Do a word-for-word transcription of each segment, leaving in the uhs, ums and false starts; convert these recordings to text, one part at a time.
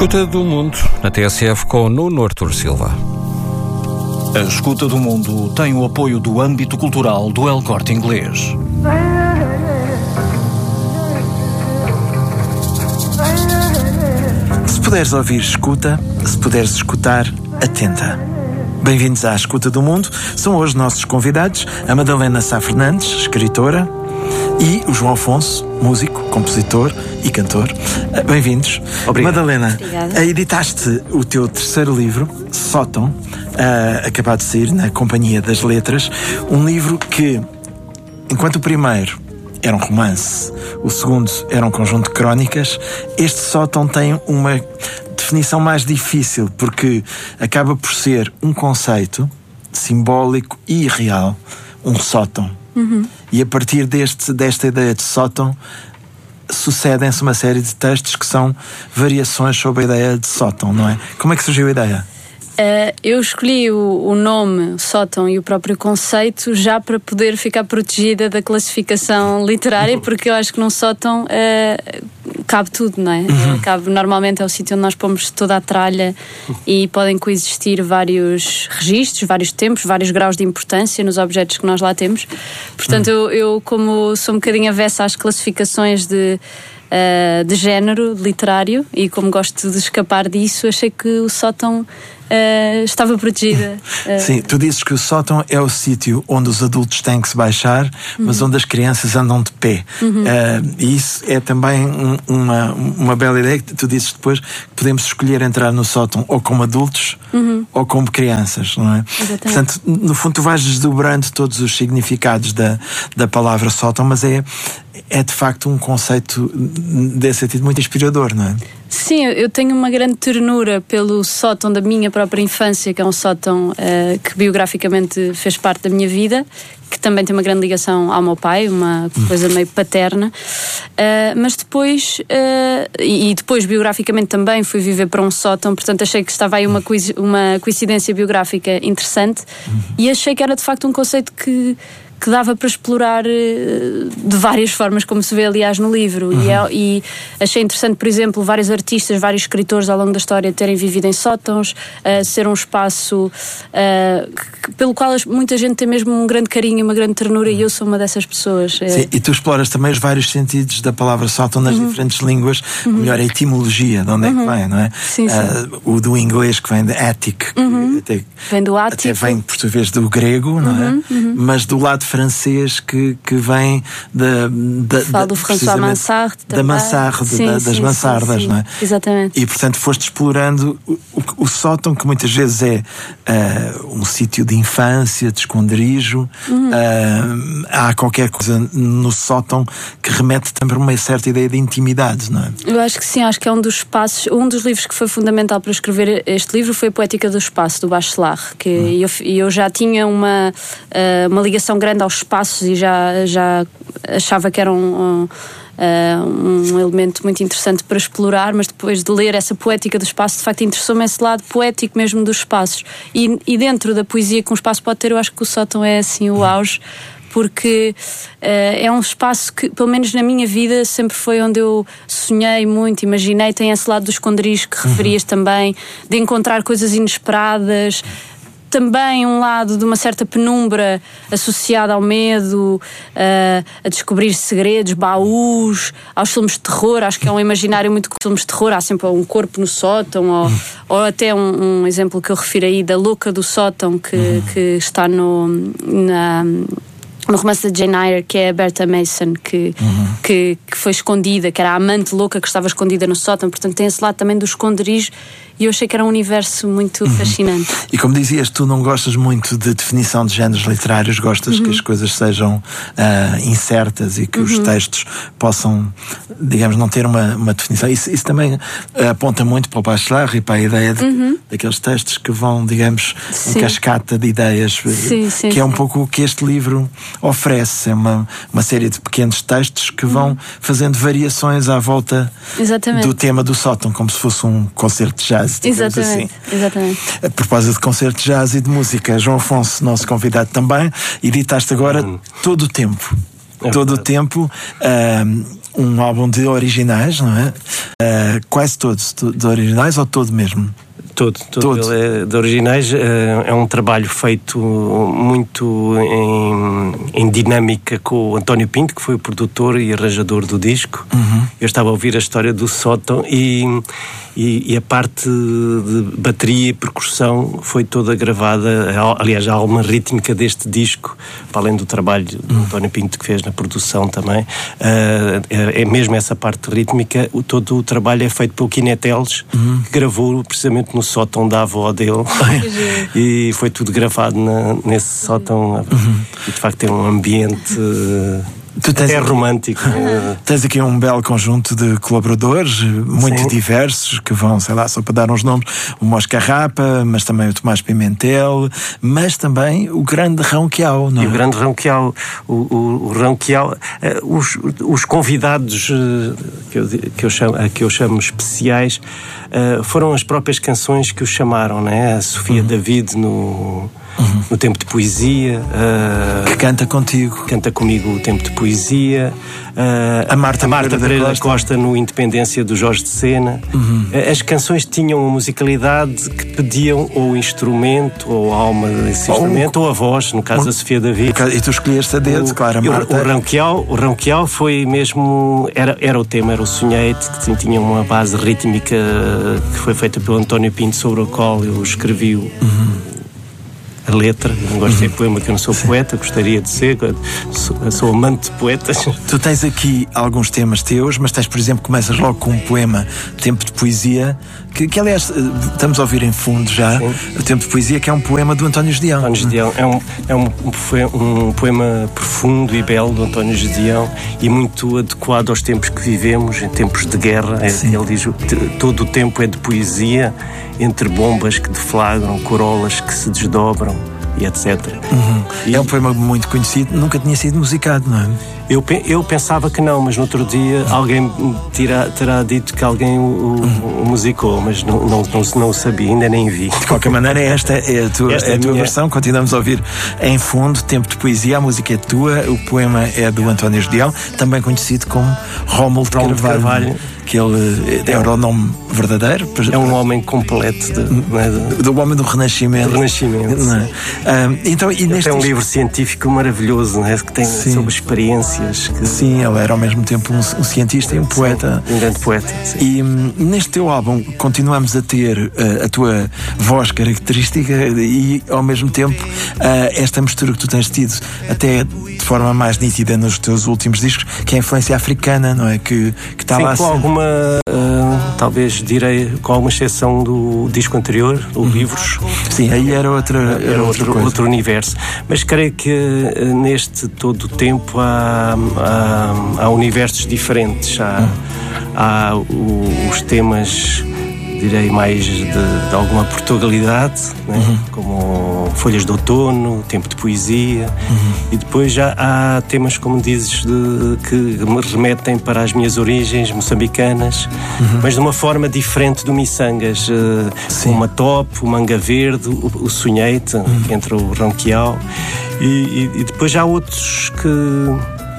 Escuta do Mundo, na T S F, com Nuno Artur Silva. A Escuta do Mundo tem o apoio do âmbito cultural do El Corte Inglês. Se puderes ouvir, escuta. Se puderes escutar, atenta. Bem-vindos à Escuta do Mundo. São hoje nossos convidados a Madalena Sá Fernandes, escritora, e o João Afonso, músico, compositor e cantor. Bem-vindos. Obrigado. Madalena, Obrigada. editaste o teu terceiro livro, Sótão, uh, acabado de sair na Companhia das Letras. Um livro que, enquanto o primeiro era um romance, o segundo era um conjunto de crónicas, este Sótão tem uma definição mais difícil, porque acaba por ser um conceito simbólico e real, um sótão. Uhum. E a partir deste, desta ideia de sótão sucedem-se uma série de textos que são variações sobre a ideia de sótão, não é? Como é que surgiu a ideia? Uh, eu escolhi o, o nome sótão e o próprio conceito já para poder ficar protegida da classificação literária, porque eu acho que num sótão uh, cabe tudo, não é? Uhum. Cabe, normalmente é o sítio onde nós pomos toda a tralha e podem coexistir vários registros, vários tempos, vários graus de importância nos objetos que nós lá temos. Portanto, uhum. eu, eu como sou um bocadinho avessa às classificações de Uh, de género literário e como gosto de escapar disso, achei que o sótão uh, estava protegida. Uh... Sim, tu dizes que o sótão é o sítio onde os adultos têm que se baixar, uhum. mas onde as crianças andam de pé. Uhum. Uh, e isso é também um, uma, uma bela ideia que tu dizes depois, que podemos escolher entrar no sótão ou como adultos uhum. ou como crianças, não é? Exatamente. Portanto, no fundo tu vais desdobrando todos os significados da, da palavra sótão, mas é é de facto um conceito desse sentido muito inspirador, não é? Sim, eu tenho uma grande ternura pelo sótão da minha própria infância, que é um sótão uh, que biograficamente fez parte da minha vida, que também tem uma grande ligação ao meu pai, uma coisa meio paterna, uh, mas depois uh, e, e depois biograficamente também fui viver para um sótão, portanto achei que estava aí uma, uma coincidência biográfica interessante e achei que era de facto um conceito que que dava para explorar de várias formas, como se vê aliás no livro. Uhum. E, é, e achei interessante, por exemplo, vários artistas, vários escritores ao longo da história terem vivido em sótãos, uh, ser um espaço uh, que, pelo qual muita gente tem mesmo um grande carinho e uma grande ternura, uhum. e eu sou uma dessas pessoas. Sim, e tu exploras também os vários sentidos da palavra sótão nas uhum. diferentes línguas, uhum. melhor, a etimologia, de onde uhum. é que vem, não é? Sim, sim. Uh, o do inglês, que vem de attic, uhum. que até, vem do ático. até vem, por sua vez, do grego, não é? Uhum. Uhum. Mas do lado francês que, que vem da, da, Falo do François Mansart da Mansart, sim, da, das sim, mansardas, sim, sim. não é? Exatamente. E portanto foste explorando o, o, o sótão, que muitas vezes é uh, um sítio de infância, de esconderijo. Uhum. Uh, há qualquer coisa no sótão que remete também para uma certa ideia de intimidade, não é? Eu acho que sim, acho que é um dos espaços, um dos livros que foi fundamental para escrever este livro foi a Poética do Espaço, do Bachelard, que uhum. eu, eu já tinha uma, uh, uma ligação grande aos espaços e já, já achava que era um, um, um elemento muito interessante para explorar, mas depois de ler essa poética do espaço, de facto interessou-me esse lado poético mesmo dos espaços. E, e dentro da poesia que um espaço pode ter, eu acho que o sótão é assim o auge, porque uh, é um espaço que, pelo menos na minha vida, sempre foi onde eu sonhei muito, imaginei. Tem esse lado do esconderijo que referias uhum. também, de encontrar coisas inesperadas. Também um lado de uma certa penumbra associada ao medo, uh, a descobrir segredos, baús, aos filmes de terror. Acho que é um imaginário muito com filmes de terror. Há sempre um corpo no sótão, ou, uhum. ou até um, um exemplo que eu refiro aí da louca do sótão, que, uhum. que está no... na, no romance da Jane Eyre, que é a Bertha Mason, que, uhum. que, que foi escondida, que era a amante louca que estava escondida no sótão. Portanto tem esse lado também do esconderijo, e eu achei que era um universo muito uhum. fascinante. E como dizias, tu não gostas muito de definição de géneros literários, gostas uhum. que as coisas sejam uh, incertas e que uhum. os textos possam, digamos, não ter uma, uma definição. Isso, isso também uh, aponta muito para o Bachelard e para a ideia de, uhum. daqueles textos que vão, digamos, sim. em cascata de ideias, sim, sim, que é um sim. pouco o que este livro oferece. É uma, uma série de pequenos textos que vão uhum. fazendo variações à volta Exatamente. do tema do sótão, como se fosse um concerto de jazz. Exatamente, assim. exatamente. A propósito de concerto de jazz e de música, João Afonso, nosso convidado também, editaste agora uhum. todo o tempo. É todo o tempo. Uh, um álbum de originais, não é? Uh, quase todos de originais ou todo mesmo? Todo, todo, todo. Ele é de originais. É um trabalho feito muito em, em dinâmica com o António Pinto, que foi o produtor e arranjador do disco. Uhum. Eu estava a ouvir a história do sótão e, e, e a parte de bateria e percussão foi toda gravada. Aliás, a alma rítmica deste disco, para além do trabalho do uhum. António Pinto que fez na produção também, é mesmo essa parte rítmica. Todo o trabalho é feito pelo Kineteles, uhum. que gravou precisamente no sótão da avó dele e foi tudo gravado na, nesse sótão uhum. e de facto tem um ambiente tu tens, até romântico. Tens aqui um belo conjunto de colaboradores muito Sim. diversos que vão, sei lá, só para dar uns nomes, o Mosca Rapa, mas também o Tomás Pimentel, mas também o grande Ronquial, não é? E o grande Ronquial, o, o, o Ronquial, os, os convidados que eu, que, eu chamo, que eu chamo especiais foram as próprias canções que o chamaram, né? A Sofia uhum. David no Uhum. no Tempo de Poesia, uh, que canta contigo, canta comigo o Tempo de Poesia, uh, a Marta, a Marta Pereira da Costa. Costa no Independência do Jorge de Sena. Uhum. Uh, as canções tinham uma musicalidade que pediam ou instrumento, ou a alma desse ou instrumento, ou a voz, no caso ou, da Sofia David. E tu escolheste a dedo, o, claro, a Marta. O, o Ronquial, o Ronquial foi mesmo, era, era o tema, era o Sonhete, que tinha uma base rítmica que foi feita pelo António Pinto, sobre o qual eu escrevi o uhum. a letra. Não gosto de ser poema, que eu não sou poeta, gostaria de ser, sou, sou amante de poetas. Tu tens aqui alguns temas teus, mas tens, por exemplo, começas logo com um poema, Tempo de Poesia, que, que aliás estamos a ouvir em fundo já. Sim. O Tempo de Poesia, que é um poema do António Gedeão. António Gedeão é, um, é um, um, um poema profundo e belo do António Gedeão e muito adequado aos tempos que vivemos, em tempos de guerra. É, ele diz, todo o tempo é de poesia, entre bombas que deflagram, corolas que se desdobram e etcétera. Uhum. E é um poema muito conhecido, nunca tinha sido musicado, não é? Eu, eu pensava que não, mas no outro dia alguém terá, terá dito que alguém o, o, o musicou, mas não, não, não, não o sabia, ainda nem vi. De qualquer maneira, esta é a tua, esta é a tua minha... versão, continuamos a ouvir em fundo, Tempo de Poesia, a música é tua, o poema é do António Gedeão, também conhecido como Rómulo de Carvalho. Carvalho. Que ele é, era o nome verdadeiro. É um homem completo de, não é, de, do homem do Renascimento. Do Renascimento. Não é? Um, então, e neste é um livro científico maravilhoso, não é? Que tem sim. sobre experiências. Que... Sim, ele era ao mesmo tempo um, um cientista e um poeta. Sim, um grande poeta. Sim. E um, neste teu álbum continuamos a ter uh, a tua voz característica e ao mesmo tempo uh, esta mistura que tu tens tido até de forma mais nítida nos teus últimos discos, que é a influência africana, não é? Que, que está sim, lá com alguma, uh, talvez direi, com alguma exceção do disco anterior, o uhum. Livros. Sim, aí era outra, era era outra outro, outro universo. Mas creio que uh, neste todo o tempo há, há, há universos diferentes. Há, uhum. há o, os temas, direi, mais de, de alguma Portugalidade, né? Uhum. Como Folhas de Outono, Tempo de Poesia, uhum. e depois já há temas, como dizes, de, que me remetem para as minhas origens moçambicanas, uhum. mas de uma forma diferente do Missangas. Uh, uma Top, o Manga Verde, o, o Sonhete, uhum. que entra o Ronquial, e, e, e depois já há outros que,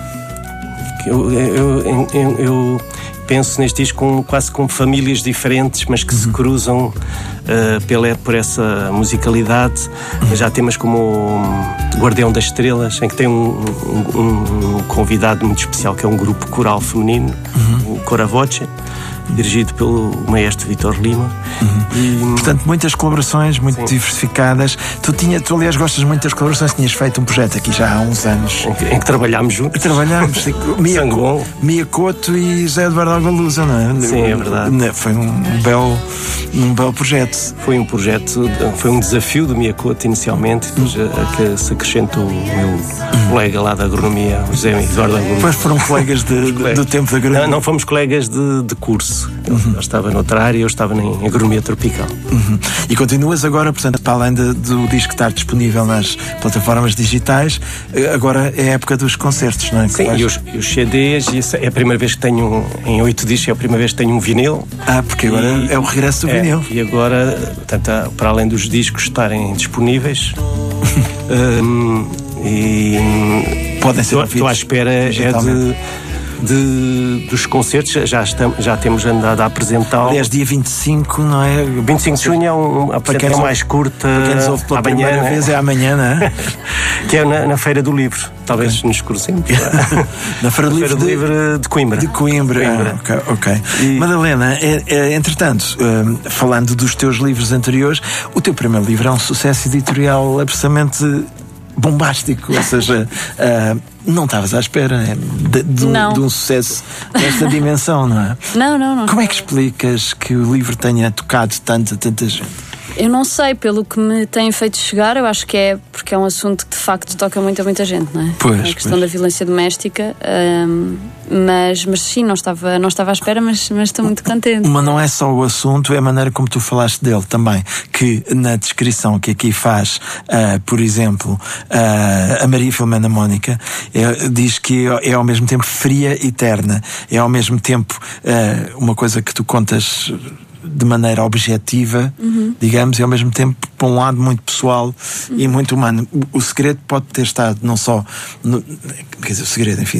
que eu, eu, eu, eu, eu penso neste disco com, quase com famílias diferentes, mas que uhum. se cruzam uh, pela, por essa musicalidade. Uhum. Já temas como o Guardião das Estrelas, em que tem um, um, um convidado muito especial, que é um grupo coral feminino, uhum. o Coravoce, dirigido pelo maestro Vítor Lima. Uhum. E, portanto, muitas colaborações, muito sim. diversificadas. Tu, tinha, tu, aliás, gostas muito das colaborações. Tinhas feito um projeto aqui já há uns anos. Em que, em que trabalhámos juntos. Trabalhámos. Mia, Mia Couto e José Eduardo Algalusa, não é? Sim, é verdade. Foi um belo, um belo projeto. Foi um projeto, foi um desafio do Mia Couto inicialmente, depois a, que se acrescentou o meu uhum. colega lá da agronomia, o José Eduardo Algalusa. Depois foram colegas, de, de, do tempo da agronomia. Não, não fomos colegas de, de curso. Ele uhum. estava noutra área, eu estava em agronomia tropical. Uhum. E continuas agora, portanto, para além de, do disco estar disponível nas plataformas digitais, agora é a época dos concertos, não é? Sim, vais... e, os, e os C Ds, e é a primeira vez que tenho, em oito discos, é a primeira vez que tenho um vinil. Ah, porque agora e, é o regresso do é, vinil. E agora, portanto, para além dos discos estarem disponíveis, um, e podem ser ouvidos. Estou à espera é de... de, dos concertos, já, estamos, já temos andado a apresentá-lo. Aliás, dia vinte e cinco, não é? vinte e cinco de junho é um, uma apresentação mais curta. Para quem nos ouve pela amanhã, primeira vez é amanhã, não é? Que é na, na Feira do Livro. Talvez okay. nos cruzemos. Na Feira do Livro, de, Livro de Coimbra. De Coimbra, Coimbra. Ah, ok. okay. E... Madalena, é, é, entretanto, uh, falando dos teus livros anteriores, o teu primeiro livro é um sucesso editorial absolutamente bombástico, ou seja, uh, não estavas à espera né, de, de, um, de um sucesso desta dimensão, não é? Não, não, não. Como é que explicas que o livro tenha tocado tanto a tanta gente? Eu não sei, pelo que me têm feito chegar, eu acho que é porque é um assunto que de facto toca muito a muita gente, não é? Pois, a questão pois. da violência doméstica, um, mas, mas sim, não estava, não estava à espera, mas, mas estou muito contente. Mas não é só o assunto, é a maneira como tu falaste dele também, que na descrição que aqui faz, uh, por exemplo, uh, a Maria Filomena Mónica, é, diz que é, é ao mesmo tempo fria e terna, é ao mesmo tempo uh, uma coisa que tu contas de maneira objetiva, uhum. digamos, e ao mesmo tempo para um lado muito pessoal uhum. e muito humano. O, o segredo pode ter estado não só no, quer dizer, o segredo, enfim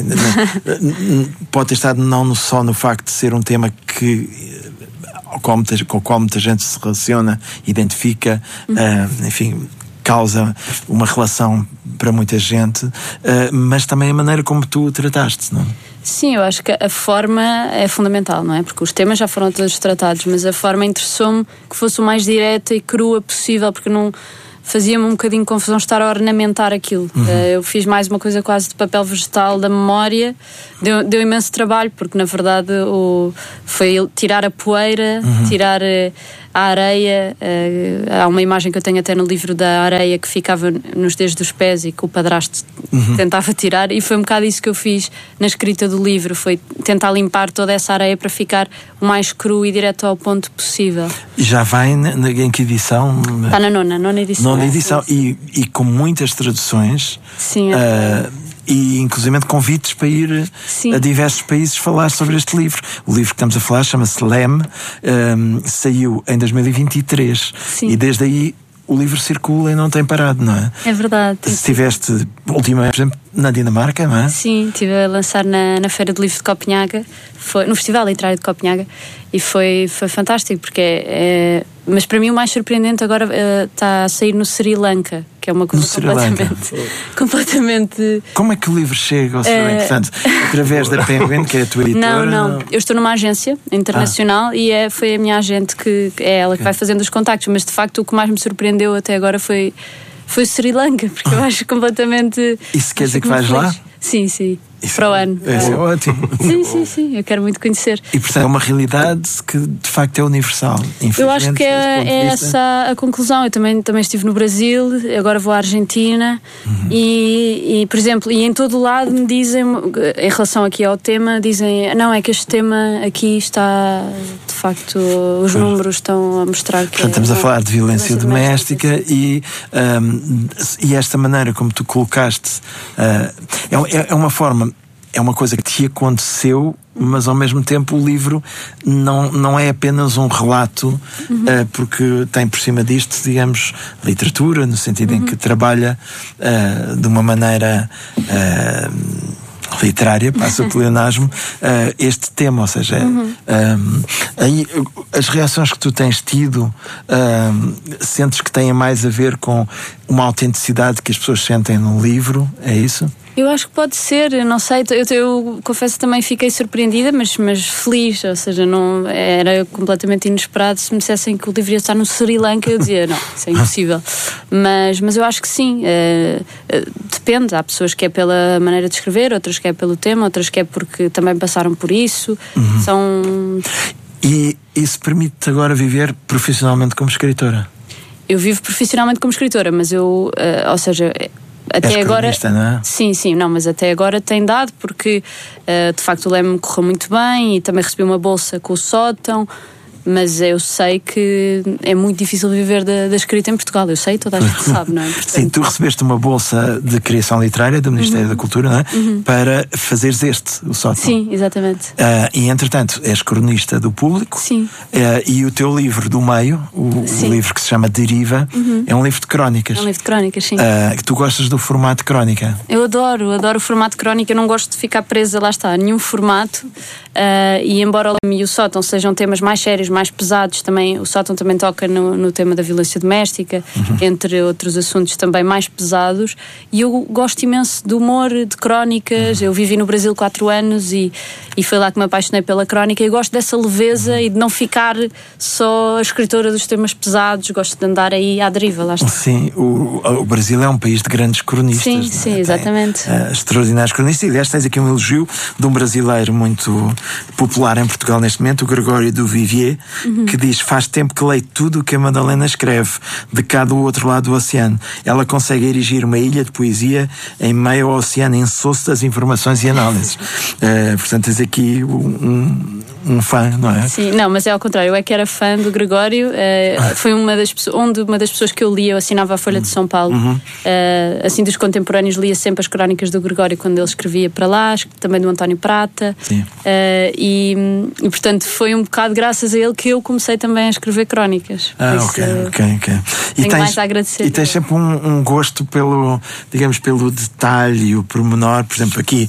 não, pode ter estado não só no facto de ser um tema que com, muita, com o qual muita gente se relaciona, identifica, uhum. uh, enfim, causa uma relação para muita gente, uh, mas também a maneira como tu o trataste, não é? Sim, eu acho que a forma é fundamental, não é? Porque os temas já foram todos tratados, mas a forma interessou-me que fosse o mais direta e crua possível, porque não fazia-me um bocadinho de confusão estar a ornamentar aquilo. Uhum. Eu fiz mais uma coisa quase de papel vegetal da memória, deu, deu imenso trabalho, porque na verdade o, foi tirar a poeira, uhum. tirar a areia. Há uma imagem que eu tenho até no livro da areia que ficava nos dedos dos pés e que o padrasto uhum. tentava tirar, e foi um bocado isso que eu fiz na escrita do livro, foi tentar limpar toda essa areia para ficar o mais cru e direto ao ponto possível. Já vai na, na, em que edição? Está na nona, nona edição. Nona edição, e, e com muitas traduções. Sim, é uh, e inclusive convites para ir Sim. a diversos países falar sobre este livro. O livro que estamos a falar chama-se Leme, um, saiu em dois mil e vinte e três. Sim. E desde aí o livro circula e não tem parado, não é? É verdade. Se estiveste, ultimamente, por exemplo, na Dinamarca, não é? Sim, estive a lançar na, na Feira do Livro de Copenhaga, foi, no Festival Literário de Copenhaga, e foi, foi fantástico, porque é, é... Mas para mim o mais surpreendente agora uh, está a sair no Sri Lanka, que é uma coisa completamente, completamente... Como é que o livro chega ao Sri Lanka? Uh... Portanto, através da Penguin, que é a tua editora? Não, não. Eu estou numa agência internacional ah. e é, foi a minha agente, que é ela que okay. vai fazendo os contactos, mas de facto o que mais me surpreendeu até agora foi, foi o Sri Lanka, porque ah. eu acho completamente... Isso quer dizer que vais lá? Sim, sim. Isso para o ano. Isso é ótimo. Sim, sim, sim. Eu quero muito conhecer. E portanto é uma realidade que de facto é universal. Eu acho que é, é essa a conclusão. Eu também, também estive no Brasil, agora vou à Argentina uhum. e, e, por exemplo, e em todo o lado me dizem, em relação aqui ao tema, dizem, não, é que este tema aqui está, de facto, os números estão a mostrar que... Portanto, estamos a falar de violência doméstica, doméstica e, um, e esta maneira como tu colocaste uh, é, é uma forma... É uma coisa que te aconteceu, mas ao mesmo tempo o livro não, não é apenas um relato, uhum. uh, porque tem por cima disto, digamos, literatura, no sentido uhum. em que trabalha uh, de uma maneira uh, literária, passa o pleonasmo, uh, este tema, ou seja, uhum. um, aí, as reações que tu tens tido, um, sentes que têm mais a ver com uma autenticidade que as pessoas sentem no livro, é isso? Eu acho que pode ser, eu não sei, eu, eu confesso que também fiquei surpreendida, mas, mas feliz, ou seja, não, era completamente inesperado. Se me dissessem que o livro ia estar no Sri Lanka, eu dizia, não, isso é impossível. Mas, mas eu acho que sim, uh, uh, depende, há pessoas que é pela maneira de escrever, outras que é pelo tema, outras que é porque também passaram por isso, uhum. são... E isso permite-te agora viver profissionalmente como escritora? Eu vivo profissionalmente como escritora, mas eu, uh, ou seja... Até agora, não é? sim, sim, não, mas até agora tem dado, porque uh, de facto o Leme correu muito bem e também recebi uma bolsa com o Sótão, mas eu sei que é muito difícil viver da, da escrita em Portugal. Eu sei, toda a gente sabe, não é? Portanto... Sim, tu recebeste uma bolsa de criação literária do Ministério uhum. da Cultura, não é? Uhum. Para fazeres este, o Sótão. Sim, exatamente. Uh, e entretanto, és cronista do Público. Sim. Uh, e o teu livro do meio, o, o livro que se chama Deriva, uhum. é um livro de crónicas. É um livro de crónicas, sim. Uh, que tu gostas do formato de crónica? Eu adoro, adoro o formato de crónica. Eu não gosto de ficar presa, lá está, a nenhum formato. Uh, e embora o Leme e o Sótão sejam temas mais sérios, mais pesados, também, o Sótão também toca no, no tema da violência doméstica, uhum. entre outros assuntos também mais pesados, e eu gosto imenso do humor, de crónicas. Uhum. Eu vivi no Brasil quatro anos e, e foi lá que me apaixonei pela crónica, e gosto dessa leveza uhum. e de não ficar só a escritora dos temas pesados, gosto de andar aí à deriva, lá está. Sim, o, o Brasil é um país de grandes cronistas. Sim, sim, é? Exatamente. Tem, uh, extraordinários cronistas, e aliás tens aqui um elogio de um brasileiro muito popular em Portugal neste momento, o Gregório do Vivier, uhum. que diz: faz tempo que leio tudo o que a Madalena escreve, de cá do outro lado do oceano. Ela consegue erigir uma ilha de poesia em meio ao oceano insosso das informações e análises. uh, portanto, tens aqui um, um fã, não é? Sim, não, mas é ao contrário, eu é que era fã do Gregório. uh, foi uma das, onde uma das pessoas que eu lia, eu assinava a Folha de São Paulo. Uhum. uh, assim, dos contemporâneos, lia sempre as crónicas do Gregório quando ele escrevia para lá, também do António Prata. Sim. Uh, e, e portanto foi um bocado graças a ele que eu comecei também a escrever crónicas. Ah, isso, ok, ok, ok. E tenho tens, mais a agradecer. E tens sempre um, um gosto pelo, digamos, pelo detalhe, o pormenor. Por exemplo, aqui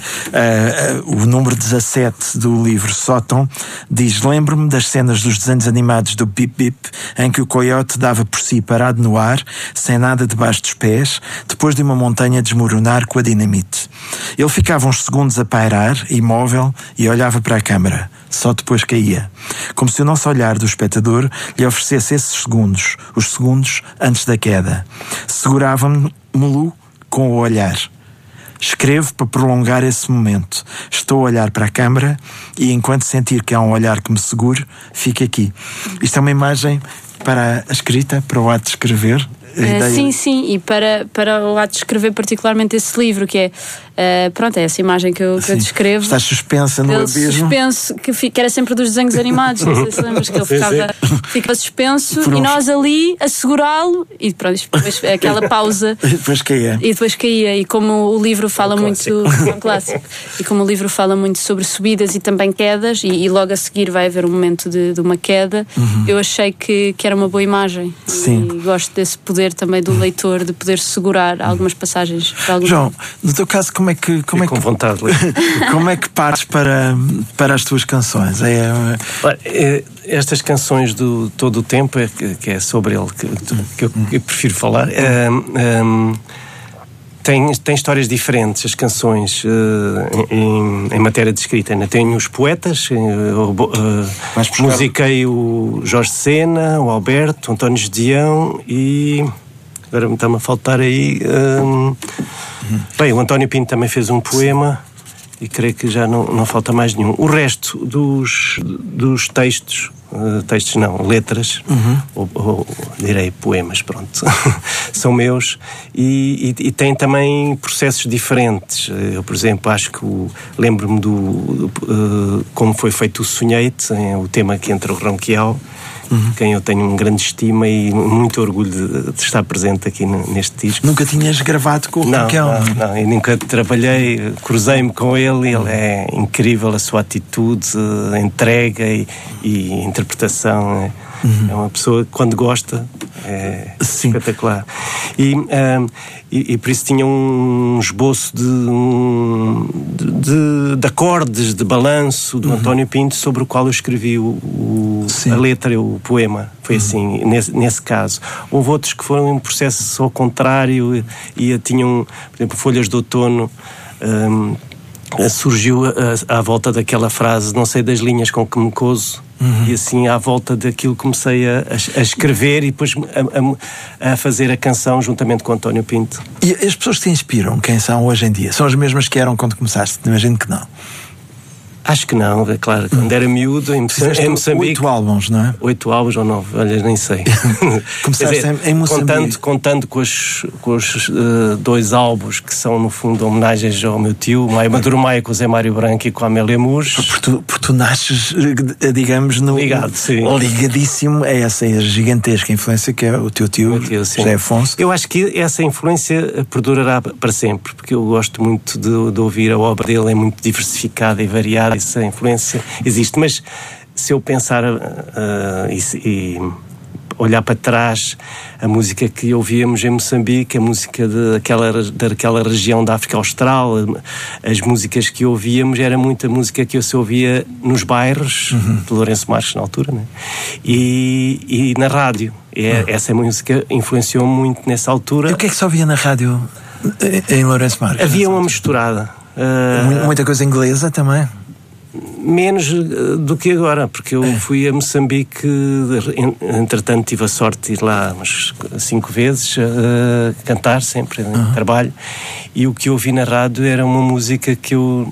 uh, uh, o número dezassete do livro Sótão diz: lembro-me das cenas dos desenhos animados do Bip Bip, em que o coiote dava por si parado no ar, sem nada debaixo dos pés, depois de uma montanha desmoronar com a dinamite. Ele ficava uns segundos a pairar, imóvel, e olhava para a câmara. Só depois caía. Como se o nosso olhar do espectador lhe oferecesse esses segundos, os segundos antes da queda. Segurava-me-lo com o olhar. Escrevo para prolongar esse momento. Estou a olhar para a câmara e, enquanto sentir que há um olhar que me segure, fico aqui. Isto é uma imagem para a escrita, para o ato de escrever. Uh, sim, sim, e para, para o ato de escrever particularmente esse livro, que é, uh, pronto, é essa imagem que eu, que eu descrevo. Estás suspensa no abismo. Suspenso, que, que era sempre dos desenhos animados, não sei se lembras, que ele ficava, ficava suspenso um... e nós ali a segurá-lo, e pronto, depois aquela pausa. E depois caía. E depois caía, e como o livro fala um muito, um clássico, e como o livro fala muito sobre subidas e também quedas, e, e logo a seguir vai haver um momento de, de uma queda, uhum. eu achei que, que era uma boa imagem. Sim. E gosto desse poder também do leitor de poder segurar algumas passagens. Algum... João, no teu caso, como é que como é com que, vontade como é que partes para para as tuas canções? É, é... Estas canções do Todo o Tempo, é, que é sobre ele que, que eu, eu prefiro falar, é, é, tem, tem histórias diferentes, as canções uh, em, em matéria de escrita. Tenho os poetas, uh, uh, musiquei o Jorge Sena, o Alberto, o António Gedeão e... Agora me está-me a faltar aí... Um, uhum. Bem, o António Pinto também fez um poema e creio que já não, não falta mais nenhum. O resto dos, dos textos, uh, textos não, letras, uhum. ou, ou direi poemas, pronto, são meus e, e, e têm também processos diferentes. Eu, por exemplo, acho que o, lembro-me do, do uh, como foi feito o Sonhei-te, o tema que entra o Ronquial, uhum. quem eu tenho um grande estima e muito orgulho de, de estar presente aqui neste disco. Nunca tinhas gravado com o não, Raquel? Não, não, eu nunca trabalhei, cruzei-me com ele, ele é incrível, a sua atitude, a entrega e, e interpretação. É, uhum. é uma pessoa que, quando gosta, é Sim. espetacular. E, um, e, e por isso tinha um esboço de, um, de, de, de acordes, de balanço do uhum. António Pinto, sobre o qual eu escrevi o, o, a letra, o poema. Foi uhum. assim, nesse, nesse caso. Houve outros que foram em um processo ao contrário e, e tinham, por exemplo, Folhas de Outono. Um, surgiu à volta daquela frase: não sei das linhas com que me coso. Uhum. E assim, à volta daquilo, comecei a, a escrever e depois a, a fazer a canção juntamente com o António Pinto. E as pessoas que te inspiram, quem são hoje em dia? São as mesmas que eram quando começaste? Imagino que não. Acho que não, é claro. Quando era miúdo, em, em Moçambique... Oito álbuns, não é? Oito álbuns ou nove, olha, nem sei. Começaste dizer, em, em Moçambique. Contando, contando com os, com os uh, dois álbuns que são, no fundo, homenagens ao meu tio, Maia Maduro Maia com o Zé Mário Branco e com a Amélia Mouros. Porque tu, porque tu nasces, digamos, no, Ligado, sim. ligadíssimo a essa gigantesca influência que é o teu tio, tio José Afonso. Eu acho que essa influência perdurará para sempre, porque eu gosto muito de, de ouvir a obra dele, é muito diversificada e variada, essa influência existe, mas se eu pensar uh, e, e olhar para trás, a música que ouvíamos em Moçambique, a música daquela, daquela região da África Austral, as músicas que ouvíamos, era muita música que eu se ouvia nos bairros, uhum. de Lourenço Marques na altura, né? e, e na rádio. E uhum. Essa música influenciou muito nessa altura. E o que é que se ouvia na rádio em Lourenço Marques? Havia uma misturada. Uh, Muita coisa inglesa também? Menos do que agora, porque eu é. fui a Moçambique, entretanto tive a sorte de ir lá umas cinco vezes a cantar, sempre em uhum. trabalho, e o que eu ouvi na rádio era uma música que eu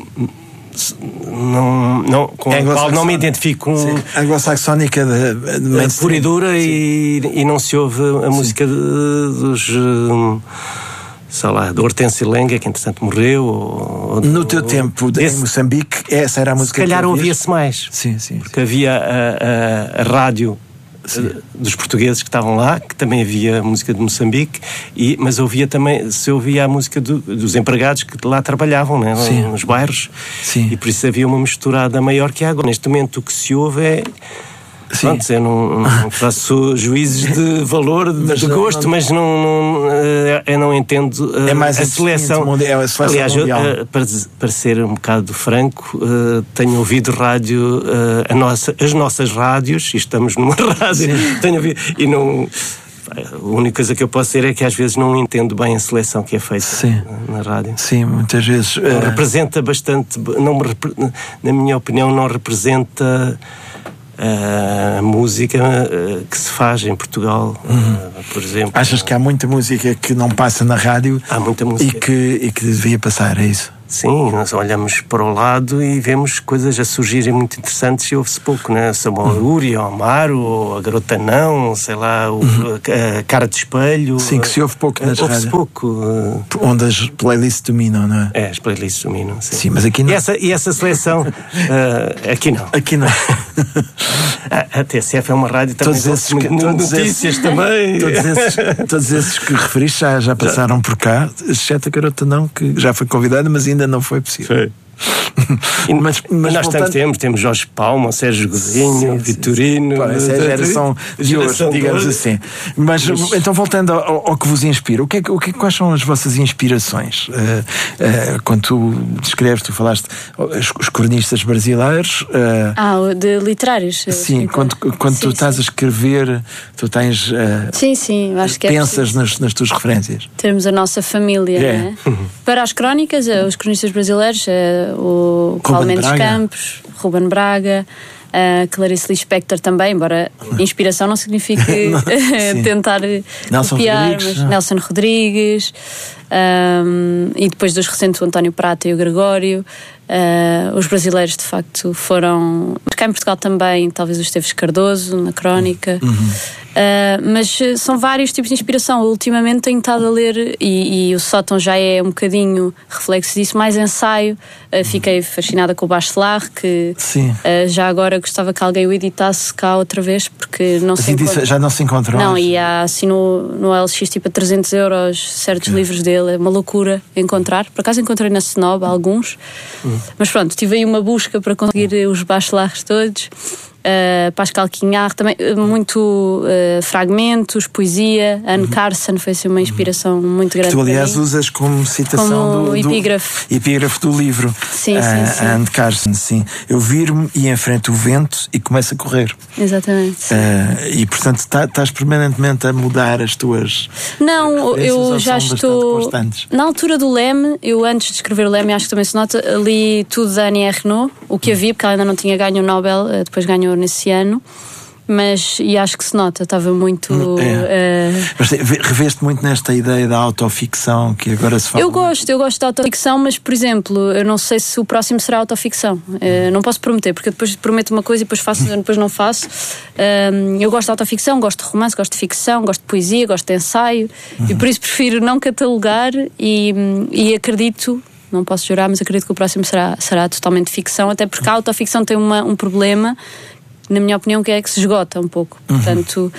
não, não, com a qual não me identifico. Um, anglo-saxónica de, de pura e dura, e, e não se ouve a Sim. música de, dos... Um, sei lá, do Hortêncio Lenga, que entretanto morreu. Ou, no ou, teu tempo desse, em Moçambique, essa era a música se calhar que ouvia-se mais. Sim, sim. Porque sim. havia a, a, a rádio sim. dos portugueses que estavam lá, que também havia a música de Moçambique, e, mas ouvia também, se ouvia a música do, dos empregados que lá trabalhavam, né, nos bairros. Sim. E por isso havia uma misturada maior que há agora. Neste momento o que se ouve é... Pronto, eu não, não faço juízes de valor, de, mas de não, gosto, não, mas não, não, eu não entendo é mais a seleção. É a seleção Aliás, mundial. Eu, para, para ser um bocado franco, tenho ouvido rádio, a nossa, as nossas rádios, e estamos numa rádio, tenho ouvido, e não... A única coisa que eu posso dizer é que às vezes não entendo bem a seleção que é feita na, na rádio. Sim, muitas vezes. Não uh... representa bastante, não me, na minha opinião, não representa... a música uh, que se faz em Portugal, uhum. uh, por exemplo. Achas que há muita música que não passa na rádio? Há muita música. E que, e que devia passar, é isso? Sim, nós olhamos para o lado e vemos coisas a surgirem muito interessantes e ouve-se pouco, né? Samuel uhum. Uri, o Amaro, ou a Garota Não, sei lá, o, uhum. a, a Cara de Espelho. Sim, que se ouve pouco nas ouve-se rádios. pouco. Uh... Onde as playlists dominam, não é? É, as playlists dominam, sim. Sim, mas aqui não. E essa, e essa seleção, uh, aqui não. Aqui não. a, a T S F é uma rádio também, todos esses que, todos notícias esses, também. Todos esses, todos esses que referiste já, já passaram por cá, exceto a Garota Não, que já foi convidada, mas ainda não foi possível. Foi. E, mas, mas nós voltando... temos, temos Jorge Palma, Sérgio Godinho, Vitorino. Pô, essa é a geração de hoje, digamos assim. Mas, mas então, voltando ao, ao que vos inspira, o que é, o que, quais são as vossas inspirações? Uh, uh, quando tu descreves, tu falaste os, os cronistas brasileiros. Uh, ah, de literários. Sim, quando, quando sim, tu estás sim. a escrever, tu tens. Uh, sim, sim, acho que pensas é nas, nas tuas referências. Termos a nossa família, é. Né? Para as crónicas, os cronistas brasileiros. O Paulo Mendes Campos, Ruben Braga, a Clarice Lispector também, embora inspiração não signifique tentar Nelson copiar, Rodrigues, mas Nelson Rodrigues, um, e depois dos recentes o António Prata e o Gregório. Uh, os brasileiros de facto foram, mas cá em Portugal também, talvez o Esteves Cardoso na crónica. Uhum. Uh, mas são vários tipos de inspiração. Ultimamente tenho estado a ler, e, e o Sótão já é um bocadinho reflexo disso, mais ensaio. Uh, fiquei fascinada com o Bachelard, que uh, já agora gostava que alguém o editasse cá outra vez, porque não assim, se encontra. Já não se encontrou? Não, e há assim no, no L X tipo a trezentos euros certos é. livros dele, é uma loucura encontrar. Por acaso encontrei na Snob alguns, hum. mas pronto, tive aí uma busca para conseguir os Bachelards todos. Uh, Pascal Quignard, também muito uh, fragmentos, poesia. Anne uhum. Carson foi assim, uma inspiração muito grande. Que tu, aliás, usas como citação como do, epígrafe. do epígrafe do livro. Sim, uh, sim, sim. Anne Carson, sim. Eu viro-me e enfrento o vento e começo a correr. Exatamente. Uh, e, portanto, estás tá, permanentemente a mudar as tuas. Não, eu já estou. Na altura do Leme, eu antes de escrever o Leme, acho que também se nota, li tudo da Annie Ernaux, o que havia, porque ela ainda não tinha ganho o Nobel, depois ganhou nesse ano, mas e acho que se nota, estava muito. É. Uh... Mas reveste muito nesta ideia da autoficção que agora se fala. Eu gosto, muito. eu gosto da autoficção, mas, por exemplo, eu não sei se o próximo será autoficção. Uh, não posso prometer, porque depois prometo uma coisa e depois faço, depois não faço. Uh, eu gosto de autoficção, gosto de romance, gosto de ficção, gosto de poesia, gosto de ensaio, uhum. e por isso prefiro não catalogar e, e acredito. Não posso jurar, mas acredito que o próximo será, será totalmente ficção, até porque a autoficção tem uma, um problema, na minha opinião, que é que se esgota um pouco. Uhum. Portanto,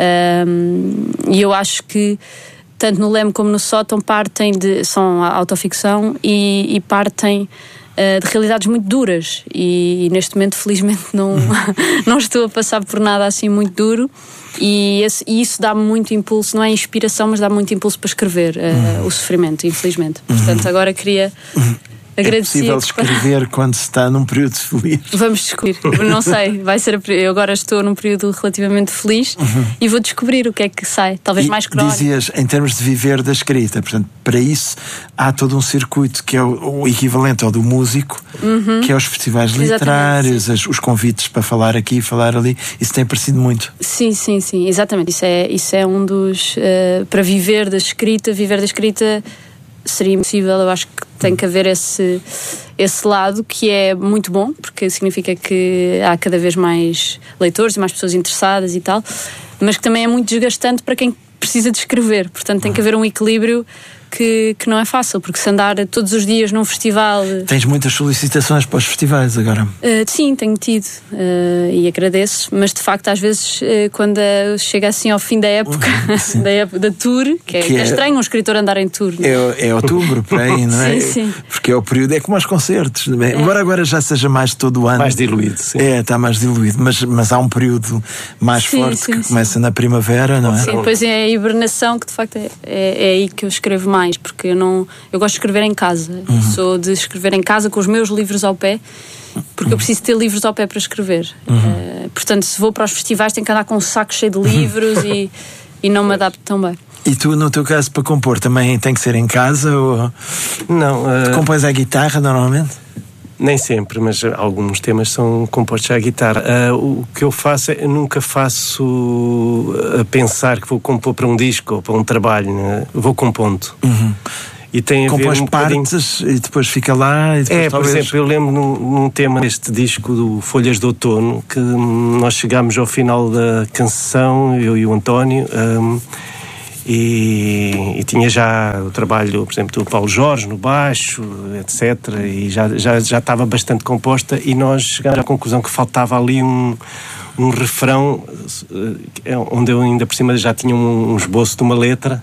um, e eu acho que tanto no Leme como no Sótão partem de, são a autoficção e, e partem uh, de realidades muito duras e, e neste momento felizmente não, uhum. não estou a passar por nada assim muito duro e, esse, e isso dá-me muito impulso, não é inspiração, mas dá-me muito impulso para escrever uh, uhum. o sofrimento, infelizmente. Uhum. Portanto, agora queria... Uhum. É possível escrever quando se está num período feliz? Vamos descobrir. Não sei, vai ser a... eu agora estou num período relativamente feliz uhum. e vou descobrir o que é que sai. Talvez e mais crónico. Dizias, em termos de viver da escrita, portanto, para isso há todo um circuito que é o, o equivalente ao do músico, uhum. que é os festivais literários, as, os convites para falar aqui, falar ali. Isso tem aparecido muito. Sim, sim, sim, exatamente. Isso é, isso é um dos... Uh, para viver da escrita, viver da escrita... seria impossível, eu acho que tem que haver esse, esse lado que é muito bom, porque significa que há cada vez mais leitores e mais pessoas interessadas e tal, mas que também é muito desgastante para quem precisa de escrever, portanto tem que haver um equilíbrio que, que não é fácil, porque se andar todos os dias num festival... Tens muitas solicitações para os festivais agora? Uh, sim, tenho tido uh, e agradeço, mas de facto às vezes uh, quando uh, chega assim ao fim da época, uhum, da, época da tour, que é, que é, é estranho um escritor andar em tour. É, é outubro, por aí, não é? Sim, sim. Porque é o período, é como aos concertos, não é? É. Embora agora já seja mais todo o ano. Mais diluído, sim. É, está mais diluído, mas, mas há um período mais sim, forte sim, que sim. começa na primavera, não é? Sim, pois é a hibernação que de facto é, é, é aí que eu escrevo mais, porque eu não eu gosto de escrever em casa. Uhum. Sou de escrever em casa com os meus livros ao pé, porque uhum. eu preciso ter livros ao pé para escrever. Uhum. Uh, portanto, se vou para os festivais tenho que andar com um saco cheio de livros uhum. e, e não me adapto tão bem. E tu, no teu caso, para compor, também tem que ser em casa? Ou... Não. Uh... Compões à guitarra normalmente? Nem sempre, mas alguns temas são compostos à guitarra. Uh, o que eu faço é, eu nunca faço a pensar que vou compor para um disco ou para um trabalho, né? Vou compondo. Uhum. E tem a Compões ver um partes bocadinho... e depois fica lá e depois É, talvez... por exemplo, eu lembro num, num tema deste disco do Folhas de Outono que nós chegámos ao final da canção, eu e o António, um, e, e tinha já o trabalho, por exemplo, do Paulo Jorge no baixo, etcétera, e já, já, já estava bastante composta e nós chegámos à conclusão que faltava ali um, um refrão onde eu ainda por cima já tinha um, um esboço de uma letra